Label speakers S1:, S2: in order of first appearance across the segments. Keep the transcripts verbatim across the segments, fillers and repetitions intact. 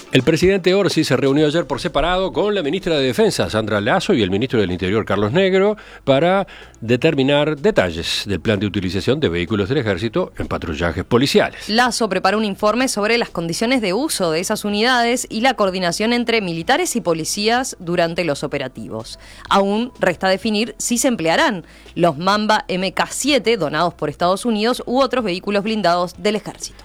S1: El presidente Orsi se reunió ayer por separado con la ministra de Defensa, Sandra Lasso, y el ministro del Interior, Carlos Negro, para determinar detalles del plan de utilización de vehículos del Ejército en patrullajes policiales.
S2: Lasso preparó un informe sobre las condiciones de uso de esas unidades y la coordinación entre militares y policías durante los operativos. Aún resta definir si se emplearán los Mamba M K siete donados por Estados Unidos u otros vehículos blindados del Ejército.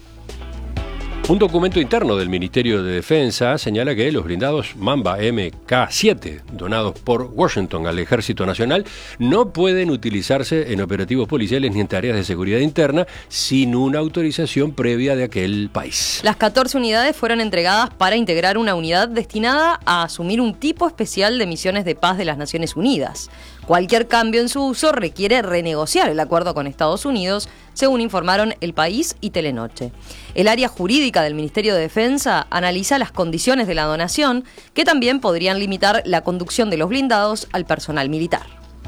S1: Un documento interno del Ministerio de Defensa señala que los blindados Mamba M K siete, donados por Washington al Ejército Nacional, no pueden utilizarse en operativos policiales ni en tareas de seguridad interna sin una autorización previa de aquel país.
S2: Las catorce unidades fueron entregadas para integrar una unidad destinada a asumir un tipo especial de misiones de paz de las Naciones Unidas. Cualquier cambio en su uso requiere renegociar el acuerdo con Estados Unidos, según informaron El País y Telenoche. El área jurídica del Ministerio de Defensa analiza las condiciones de la donación, que también podrían limitar la conducción de los blindados al personal militar.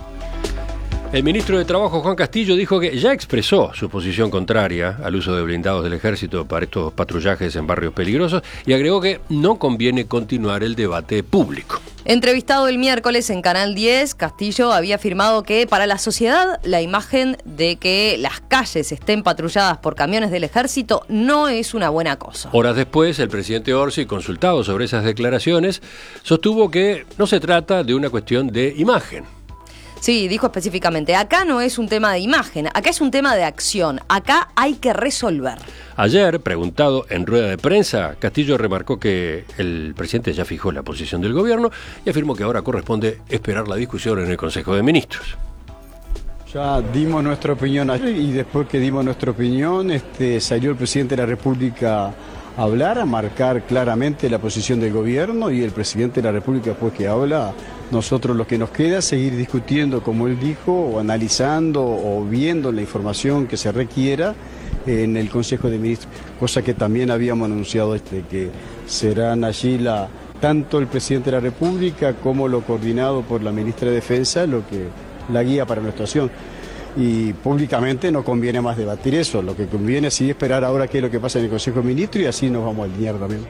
S1: El ministro de Trabajo, Juan Castillo, dijo que ya expresó su posición contraria al uso de blindados del Ejército para estos patrullajes en barrios peligrosos y agregó que no conviene continuar el debate público.
S2: Entrevistado el miércoles en Canal diez, Castillo había afirmado que para la sociedad la imagen de que las calles estén patrulladas por camiones del Ejército no es una buena cosa.
S1: Horas después, el presidente Orsi, consultado sobre esas declaraciones, sostuvo que no se trata de una cuestión de imagen.
S2: Sí, dijo específicamente, acá no es un tema de imagen, acá es un tema de acción, acá hay que resolver.
S1: Ayer, preguntado en rueda de prensa, Castillo remarcó que el presidente ya fijó la posición del gobierno y afirmó que ahora corresponde esperar la discusión en el Consejo de Ministros.
S3: Ya dimos nuestra opinión ayer y después que dimos nuestra opinión este, salió el presidente de la República a hablar, a marcar claramente la posición del gobierno y el presidente de la República después que habla, nosotros lo que nos queda es seguir discutiendo como él dijo, o analizando o viendo la información que se requiera en el Consejo de Ministros, cosa que también habíamos anunciado este, que serán allí la, tanto el presidente de la República como lo coordinado por la ministra de Defensa, lo que la guía para nuestra acción. Y públicamente no conviene más debatir eso, lo que conviene es sí esperar ahora qué es lo que pasa en el Consejo de Ministros y así nos vamos a alinear también.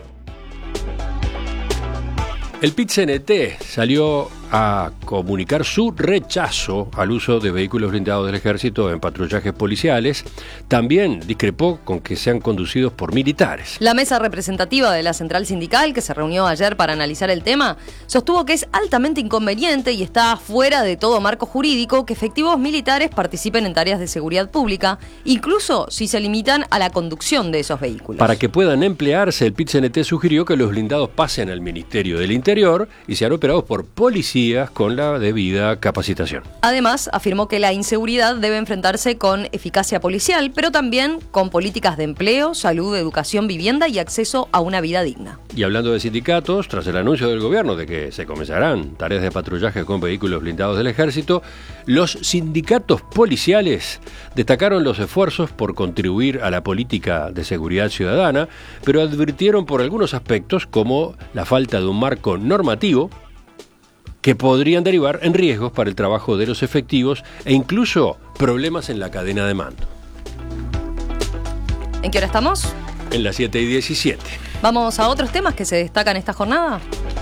S1: El P I T C N T salió a comunicar su rechazo al uso de vehículos blindados del Ejército en patrullajes policiales. También discrepó con que sean conducidos por militares.
S2: La mesa representativa de la Central Sindical, que se reunió ayer para analizar el tema, sostuvo que es altamente inconveniente y está fuera de todo marco jurídico que efectivos militares participen en tareas de seguridad pública, incluso si se limitan a la conducción de esos vehículos.
S1: Para que puedan emplearse, el P I T C N T sugirió que los blindados pasen al Ministerio del Interior y sean operados por policías con la debida capacitación.
S2: Además, afirmó que la inseguridad debe enfrentarse con eficacia policial, pero también con políticas de empleo, salud, educación, vivienda y acceso a una vida digna.
S1: Y hablando de sindicatos, tras el anuncio del gobierno de que se comenzarán tareas de patrullaje con vehículos blindados del Ejército, los sindicatos policiales destacaron los esfuerzos por contribuir a la política de seguridad ciudadana, pero advirtieron por algunos aspectos como la falta de un marco normativo que podrían derivar en riesgos para el trabajo de los efectivos e incluso problemas en la cadena de mando.
S2: ¿En qué hora estamos?
S1: En las siete y diecisiete.
S2: Vamos a otros temas que se destacan esta jornada.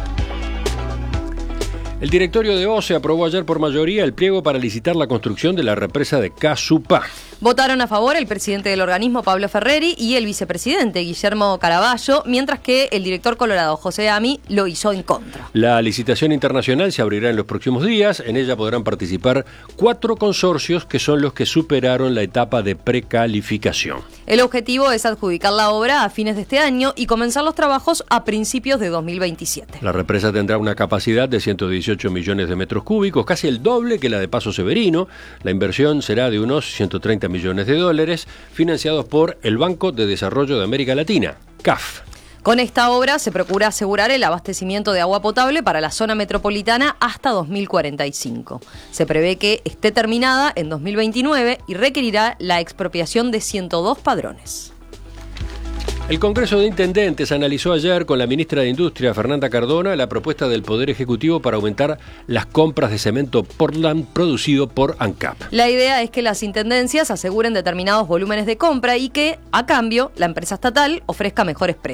S1: El directorio de O C E aprobó ayer por mayoría el pliego para licitar la construcción de la represa de Casupá.
S2: Votaron a favor el presidente del organismo, Pablo Ferreri, y el vicepresidente, Guillermo Caraballo, mientras que el director colorado, José Ami, lo hizo en contra.
S1: La licitación internacional se abrirá en los próximos días. En ella podrán participar cuatro consorcios que son los que superaron la etapa de precalificación.
S2: El objetivo es adjudicar la obra a fines de este año y comenzar los trabajos a principios de dos mil veintisiete.
S1: La represa tendrá una capacidad de ciento dieciocho millones de metros cúbicos, casi el doble que la de Paso Severino. La inversión será de unos ciento treinta millones de dólares, financiados por el Banco de Desarrollo de América Latina, C A F.
S2: Con esta obra se procura asegurar el abastecimiento de agua potable para la zona metropolitana hasta dos mil cuarenta y cinco. Se prevé que esté terminada en dos mil veintinueve y requerirá la expropiación de ciento dos padrones.
S1: El Congreso de Intendentes analizó ayer con la ministra de Industria, Fernanda Cardona, la propuesta del Poder Ejecutivo para aumentar las compras de cemento Portland producido por ANCAP.
S2: La idea es que las intendencias aseguren determinados volúmenes de compra y que, a cambio, la empresa estatal ofrezca mejores precios.